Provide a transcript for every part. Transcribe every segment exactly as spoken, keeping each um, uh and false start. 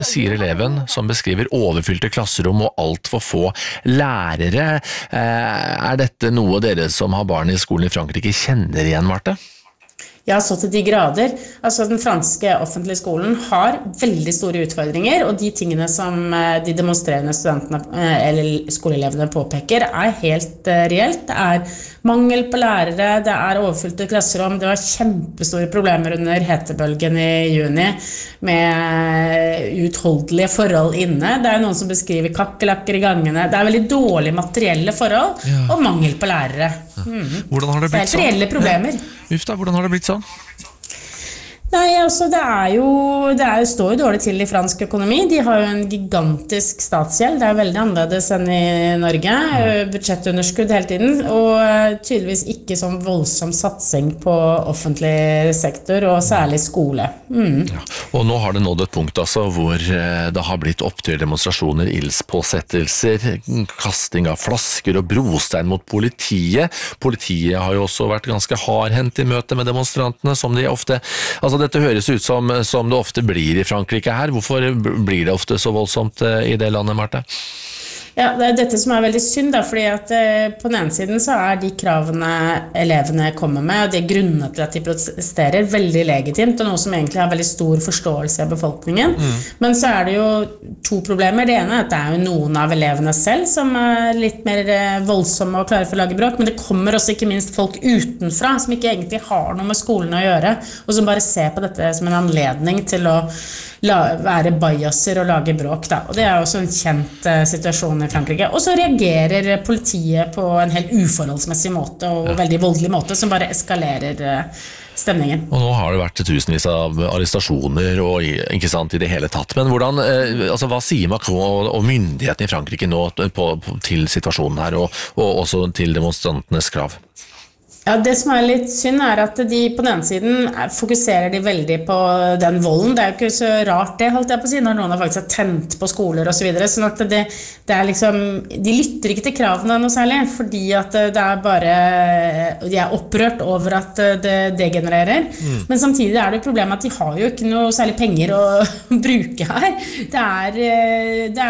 sier eleven, som beskriver overfylte klasserom og alt for få lærere. Er dette noe dere som har barn i skolen i Frankrike kjenner igjen, Marte? Ja, så til de grader. Altså, den franske offentlige skolen har veldig store utfordringer, og de tingene som de demonstrerende studentene eller skoleelevene påpeker er helt reelt. Det er mangel på lærere, det er overfylte klasserom, det var kjempestore problemer under hetebølgen i juni med utholdelige forhold inne. Det er noen som beskriver kakkelakker i gangene. Det er veldig dårlige materielle forhold ja. Og mangel på lærere. Mm. Hvordan har det blitt sånn? Det er reelle problemer. Ja. Uff da, hvordan har det blitt sånn? Nei, altså det er jo, det er, står jo dårlig til i fransk økonomi. De har jo en gigantisk statsgjeld, det er veldig annerledes enn i Norge, budsjettunderskudd hele tiden, og tydeligvis ikke sånn voldsom satsing på offentlig sektor, og særlig skole. Mm. Ja, og nå har det nådd et punkt altså, hvor det har blitt opptøyer, demonstrasjoner, ildspåsettelser, kasting av flasker og brostein mot politiet. Politiet har jo også vært ganske hardhendt i møte med demonstrantene, som de ofte... Altså, dette høres ut som, som det ofte blir i Frankrike her. Hvorfor blir det ofte så voldsomt i det landet, Marte? Ja, det er dette som er veldig synd da, fordi at eh, på den ene siden så er de kravene elevene kommer med, og de grunnene til at de protesterer veldig legitimt, og noe som egentlig har veldig stor forståelse av befolkningen. Mm. Men så er det jo to problemer. Det ene er at det er jo noen av elevene selv som er litt mer voldsomme og klare for å lage bråk, men det kommer også ikke minst folk utenfra som ikke egentlig har noe med skolen å gjøre, og som bare ser på dette som en anledning til å la, være biaser og lage bråk da. Og det er også en kjent uh, situasjon i Frankrike. Og så reagerer politiet på en helt uforholdsmessig måte og ja. Veldig voldelig måte som bare eskalerer uh, stemningen. Og nå har det vært tusenvis av arrestasjoner og ikke sant i det hele tatt. Men hvordan, uh, altså, hva sier Macron og, og myndighetene i Frankrike nå på, på, til situasjonen her og, og også til demonstrantenes krav? Ja, det som er litt synd er at de på den siden fokuserer de veldig på den volden. Det er jo ikke så rart det, holdt jeg på å si, når noen har faktisk har tent på skoler og så videre. Sånn at det, det er liksom, de lytter ikke til kravene noe særlig, fordi at det er bare, de er opprørt over at det degenererer. Mm. Men samtidig er det problemet at de har jo ikke noe særlig penger å bruke her. Det er, det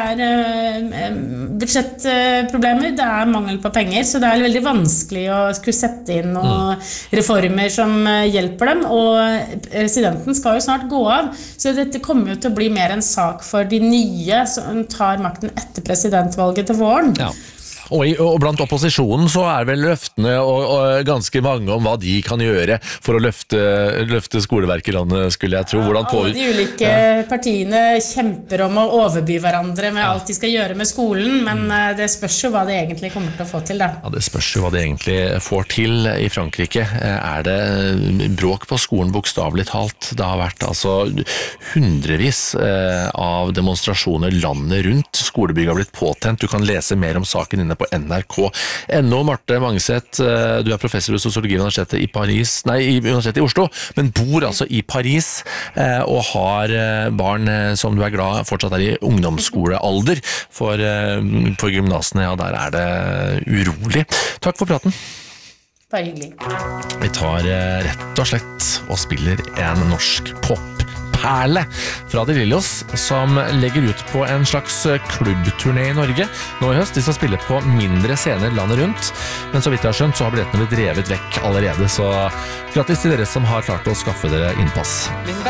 er budsjettproblemer, det er mangel på penger, så det er veldig vanskelig å skulle sette inn og reformer som hjelper dem, og presidenten skal jo snart gå av, så dette kommer jo til å bli mer en sak for de nye som tar makten etter presidentvalget til våren. Ja. Og, i, og blant opposisjonen så er vel løftene og, og ganske mange om hva de kan gjøre for å løfte, løfte skoleverket i landet, skulle jeg tro. Hvordan på... Alle de ulike ja. Partiene kjemper om å overby hverandre med ja. Alt de skal gjøre med skolen, men mm. det spørs jo hva de egentlig kommer til å få til da. Ja, det spørs jo hva de egentlig får til i Frankrike. Er det bråk på skolen bokstavelig talt? Det har vært altså hundrevis av demonstrasjoner landet rundt. Skolebygg har blitt påtent. Du kan lese mer om saken inne på N R K punktum N O. Marte Mangeseth, du er professor i sosiologi ved Universitetet i Paris, nei, i Universitetet i Oslo, men bor altså i Paris og har barn som du er glad fortsatt er i ungdomsskolealder, for på gymnasene, ja, der er det urolig. Takk for praten. Bare hyggelig. Vi tar rett og slett og spiller en norsk pop Perle fra De Lillos, som legger ut på en slags klubbturné i Norge nå i høst. De skal spille på mindre scener landet rundt, men så vidt jeg har skjønt så har billettene blitt drevet vekk allerede, så grattis til dere som har klart å skaffe dere innpass.